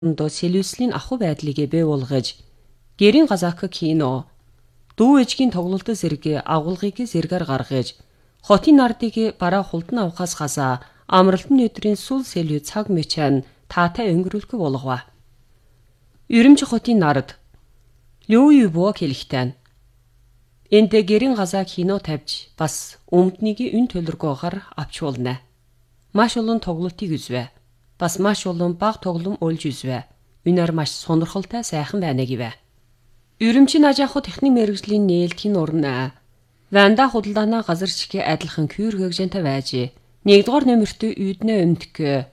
орондоо сэлвэслийн ахуй байдлыг бий болгож гэрийн газаак кино дүү ээжгийн тоглолтын зэрэг агуулгыг зэргээр гаргаж хотын нардыг бараа хулдан авахаас хасаа амралтын өдрийн сүл сэлвэ цаг мөчөн таатай өнгөрүүлэх болгоо. Ерөмж хотын нард Лёю боо хэлхтэн. Энд гэрийн газаа кино тавьж бас өмднийг өн төлөргөөр авч болно. Маш олон тоглолтыг үзвэ. Бас маш олон баг тоглом олж үзвэ. Үнээр маш сонирхолтой сайхан байна гэвэ. Ерөмчийн ажааху техник мэргэжлийн нээлтийн урна Ванда худалдаана газар чигээ адилхан кюр хэгжэнтэй байж нэгдүгээр нөмөрт үйднэ өмтг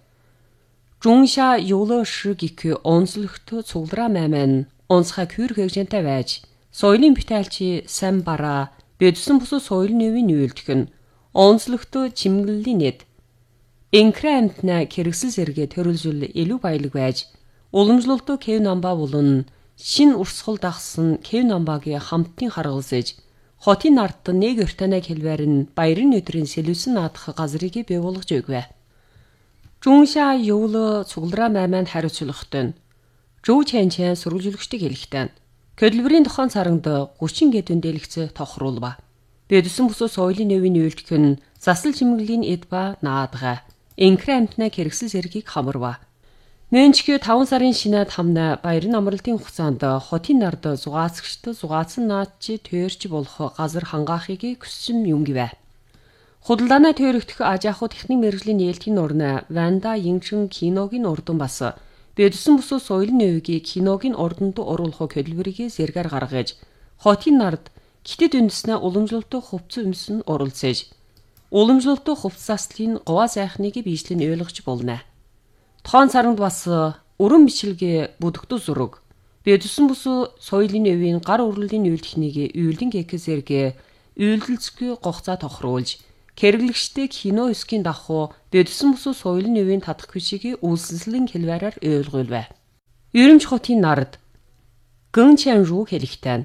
Жунша ёлоо шигик онцлогт цуглараа маман онцхай кюр хэгжэнтэй байж соёлын битээлчи сан бараа бэдсэн бус соёлын нөвийн үйлдэх нь онцлогт чимгэллийн нэт Инкрэмтна хэрэгсэл зэрэгэ төрөлжүүл илүү баялаг байж уламжлалт Кев намба болон шин урсгал дагсан Кев намбагийн хамтын харгалзаж хотын нарт нэг өртөнө хэлбэр нь баярын өдрийн сэлвсэн наадах газрыг бий болгож өгвэ. Жунша ёлоо цуглараа майманд хариуцлагатай нь Жуу Чанчан сурвалжлагчдыг хэлэхтэн хөдөлмөрийн тухайн царанд 30 гэдвэн дэлгэц тохируулва. Бэдсэн бус соёлын нөвийн үйлдэх нь засал чимгэлийн эд ба наадга Инкрэмтна хэрэгсэл зэргийг хамарва. Мөнчгөө 5 сарын шинэд хамна баярын амралтын хугацаанд хотын нард зугаацагчд зугаацсан наадчи төөрч болох газар хангаахыг хүссэн юм гэвэ. Худалдаанаа төөрөгдөх ажааху техник мэргэжлийн нээлтийн урна Ванда Йинчин киногийн урдан бас бэдсэн бус соёлын нөвийг киногийн урданд оруулах хөдөлмөрийг зэргээр гаргаж хотын нард гитэд үндэснэ уламжлалт хувцас өмсөн оролцож уламжлалт хувцас заслын говаа сайхныг бичлэн ойлгож болно. Тоон саранд бас өрөн бичлэгээ бүдэгтүү зураг бэдсэн бус соёлын нөвийн гар урлалын үйлдэхнийг үйлдэн гэхэ зэрэг үйлдэлцгүй гогцоо тохируулж хэрэглэгчтэй кино эсгийн давхуу бэдсэн бус соёлын нөвийн татах хүчийг үйлсэлэн хэлбэрээр ойлгуулвэ. Ерөмж хотын нард Гэнчан руу хэлэхтэн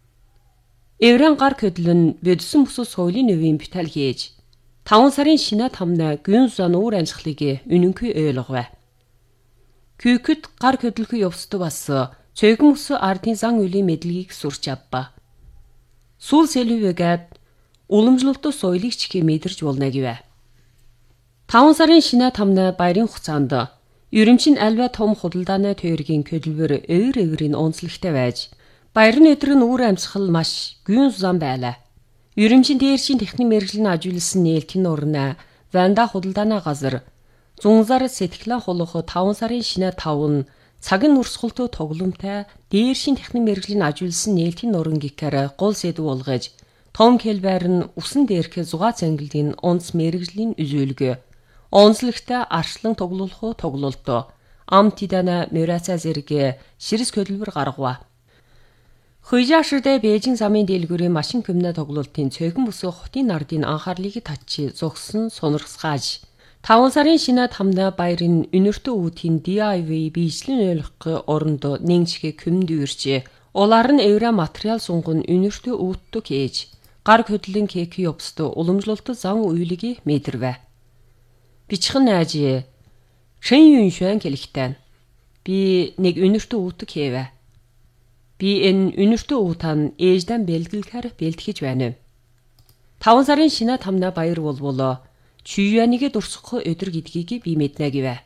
Эврэн гар хөдлөн бэдсэн бус соёлын нөвийн битал хийж 5 сарын шинэд хамна гүн зан уур амьсгалыг үнэнгүй ойлговэ. Күкэт гар хөдлөх явцд бас цөөгөн ус ардын зан үлийн мэдлэгийг сурч авба. Сүүл сэлвэгээд уламжлалт соёлыг чихээ мэдэрч болно гэвэ. 5 сарын шинэд хамна баярын хугацаанд ерөмчийн альва том худалдааны төөргийн хөдөлмөр эвэр-эврийн онцлогтой байж баярын өдөр нь уур амьсгал маш гүн зан байлаа. Ерөмчийн дээршийн техник мэргэжлийн ажигласан нээлтийн урна Ванда худалдааны газар зунзар сэтгэлэн хулах 5 сарын шинэ 5 нь цагийн урсгалт тоглоомтой дээршийн техник мэргэжлийн ажигласан нээлтийн уран гикээр гол сэдв болгож том хэлбэр нь усан дээрх зугаац ангилын онц мэргэжлийн үзүүлэг онцлогтой арчлан тоглох тоглолт амтидана мөрацаа зэрэг ширэс хөдөлмөр гаргава. Хүйжаашрдэ Бээжин замын дэлгүүрийн машин комна тоглолтын цөөхөн бус хотын нардын анхаарлыг татчи зогсон сонирхсгааж 5 сарын шинэд хамна баярын өнөртөө үүдхийн DIY бичлэн ойлгох оронд нэгчгэ комд үрч улаар нь евро материал сунгон өнөртөө үүдтөг ээж гар хөдлөн кек явцд уламжлалт зан үйлийг мэдэрвэ. Бичхэн найж Шэн Юншуан хэлэхтэн би нэг өнөртөө үүдтөг хэвэ. Би энэ өнөртөө уутан ээждэн бэлгэлэхээр бэлтгэж байна. 5 сарын шинэд хамна баяр болвол чүйянийг дурсах өдөр гэдгийг би мэднэ гэвэ.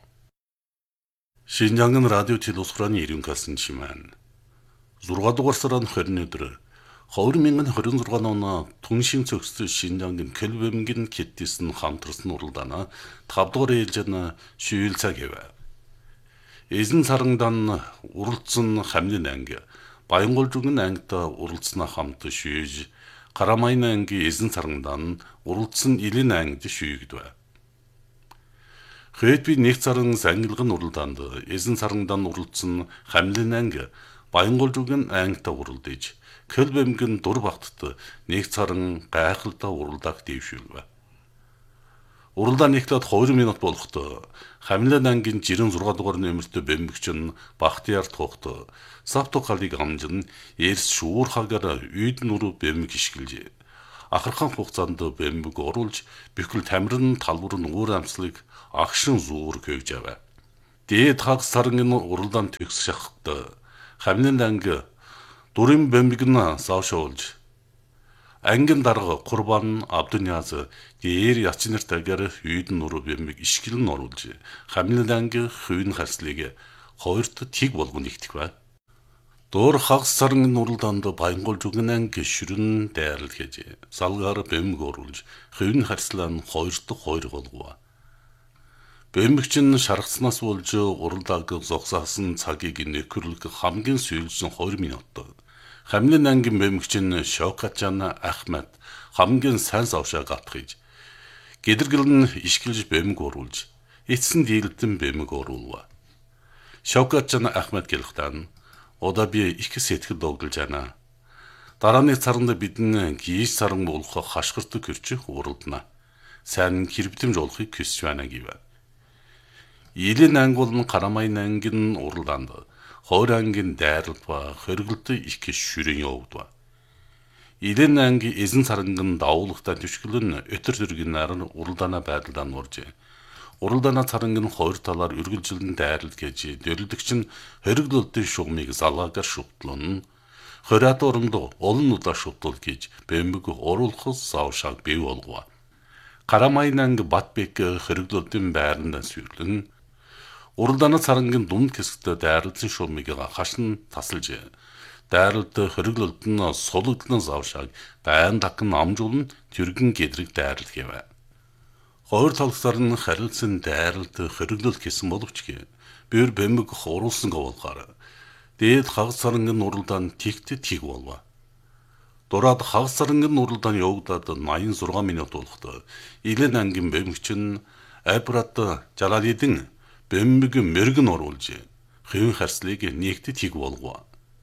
Шинжангын радио телеусраны иргэн касэнчимэн 6 дугаар сарын 20 өдөр 2026 оны түншин цогцтой Шинжангын Кэлбэмгин Кэттисн хамтарсан уралдаана 5 дугаар ээлжэн шүүлцаа гэвэ. Эзэн сарандан уралдсан хамлын анги Баянгол-Жүгэн ангита уралдсана хамт шүйж Карамайн анги эзэн сарандан уралдсан Илэн ангид шүйгдвэ. Хөөдби нэг царан ангилгын уралдаанд эзэн сарандан уралдсан хамлын анги Баянгол-Жүгэн ангита уралдаж Кэлбэмгин дур багтд нэг царан гайхалтай уралдааг дэвшүүлвэ. Уралдаан эхлээд 2 минут болоход Хамлын ангийн 66 дугаар нөмөртөө бэмбэгчин Бахтияр тухт Савто халыг амжин эрс шуурхагаар үйд нүрүү бэмбэг ишгэлж ахархан хугацаанд бэмбэг оруулж бөхөл тамирын талбар нь уур амьслыг агшин зуур хөвж аваа. Дээд хагас сарнгийн уралдаан төгсөх шахахта хамлын анги дурын бэмбигнэ саушуулж ангин дарга Курбан Абдуняз дээр ячнэр тагэр үйдэн нуруу бэмбиг ишгэлэн оруулж хамлын анги хувийн харслыг хоёрт тиг болгон нэгтгэх байна. Доор хагас сарнгийн уралдаанд Баянгол жүгэн анги шүрэн дайрал хийж салгаар бэмбиг оруулж хувийн харслаа нь хоёрт хоёр болгов. Бэмбэгчин шаргацнаас болж уралдааг зогсаасан цагийг нөхөрлөх хамгийн сүүлсэн 2 минут. Хамлын ангийн бэмбэгчин Шокатжан Ахмад хамгийн сайн савшаа гатхиж гэдэргэл нь ишгэлж бэмбэг оруулж эцсэн дийлдэн бэмбэг оруулва. Шокатжан Ахмад гэлхтан одоо би их сэтгэл догдолж байна. Дарааны царанд бидэн гийж саран болох хашгирт гэрчих уралдана. Сайн хэрвдэмж олохыг хүсэж байна гэв. Илийн анги болон Карамайн ангин уралдаанд хоёр ангийн дайрал ба хоригдолтой их шүрэн явагдав. Илийн анги эзэн царанган давуулагтай түшгэлэн өтөр зэргийн наран уралдаана байдлаа нуурж уралдаана царанган хоёр талаар үргэлжилэн дайрал гэж дөрлөгч нь хоригдолтой шугамыг залгаагаар шүтлэн хорят орондоо олон удаа шүтл гэж бэмбэг оруулахс савшааг бий болгов. Карамайн анги Батбек хоригдолтой байранд сүрлэн уралдаана царангийн дунд хэсэгт дайралсан шугамыг хашин тасалж дайралд хоригдолд нь сулгдлан савшааг байн дагн амжуулн тэргэн гэдрэг дайрал гэв. Хоёр талсаар нь харилцсан дайралд хоригдол гэсэн боловч бэр бэмбэг уруулсан говолгаар дээд хагас сарнгийн уралдаан тэгт тиг болов. Дураад хагас сарнгийн уралдаан явагдаад 86 минут болоход Илийн ангийн бэмбэгчин Айбрат Жалалидин бэмбэг мэргэн оруулж хувийн харслыг нэгт тиг болгов.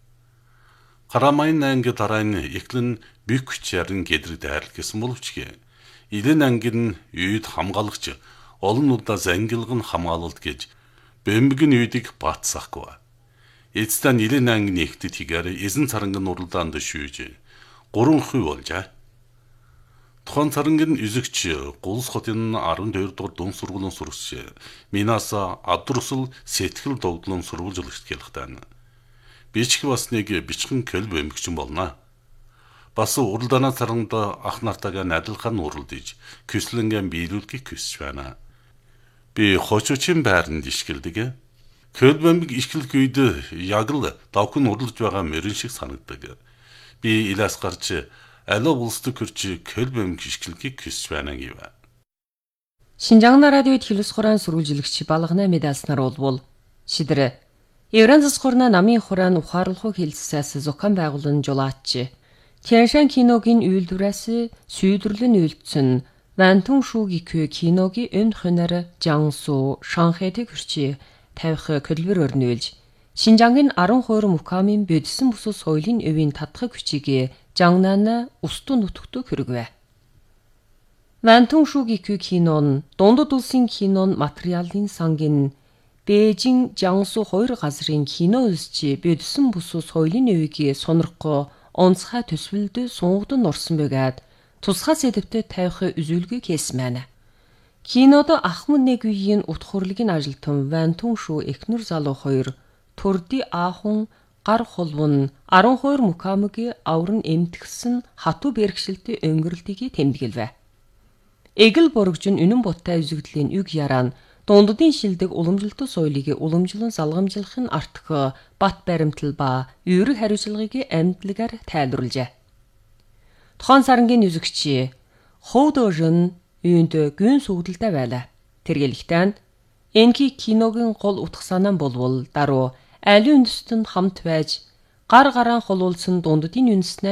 Карамайн анги дарааны эклэн бик хүчээр гэдрэг дайрал гэсэн боловч Илийн ангин үйд хамгаалагч олон удаа зангилган хамгаалалт гэж бэмбэг нь үйдийг баатсахгүй. Эцдэн Илийн анги нэгт тигээр эзэн царангын уралдаанд шүүж 3 хувь болжээ. Тухайн царангийн үзэгч Гулс хотын 12 дугаар дунд сургуулийн сурагч Минаса Абдурсул сэтгэл догдлон сурвалжлагч гэлхтэн. Бичг бас нэг бичгэн көл бэмбэгчин болно. Бас уралдаана царанд ах нартайгаа найдалхан уралдаж көслөнгөн биелүүлэхийг хүсэж байна. Би хожуучин байранд ишгэлдэг. Көл бэмбэг ишгэлэх үед яг л давхын уралж байгаа мөрөн шиг санагдаг. Би илээс гарч алуу улсдаг хөрч көл бэмбэг ишгэлхийг хүсэж байна гэв. Шинжаан радиод хэлс хураан сурвалжлагч балгана медалснаар болвол шидэр Евран засхурна намын хураан ухаарлахыг хэлсээс зохион байгуулан жолаачи. Тяншан киногийн үйлдвэрэс сүйдэрлэн үйлдсэн Вантун шүүгикү киногийн өн хонор Жансу Шанхайд хөрчи тавих көлбөр өрнүүлж Шинжаангийн 12 мукамын бодсон бүсус соёлын өвийн татхаг хүчийг Жангнана устун нутгтөө хөргвэ. Вантун шүүгикү кинон дундад улсын кинон материалын сангийн Бээжин Жансу 2 газрын кино үзчи бодсон бүсус соёлын өвийг сонирхгоо онцгой төсвөлд сунгадн орсон байгаад тусгай сэдвтэ тавих үзүүлгийг хийсэн байна. Кинод ахмад нэг үеийн утхурлыгийн ажилтан Вантун шүү Эхнэр залуу 2 төрди аахун гар холвон 12 мукамгийн аврын эмтгсэн хатуу бэрхшилтэй өнгөрлөлтийг тэмдэглэв. Эгэл боргожин үнэн буттай үзэгдлийн үг ярaan дунддын шилдэг уламжлалт соёлыг уламжлан залгамжлах нь артх бат баримтал ба үүрэг хариуцлагыг амьдлагаар тайлбарлажээ. Тухайн сарангийн үзэгч Ховдожин үүнд гүн сүгдэлтэй байлаа. Тэргэлэгтэн энэхий киногийн гол утга санаа нь болвол даруй аливаа үндэстэн хамт байж гар гараан холуулсан дунддын үндэснээ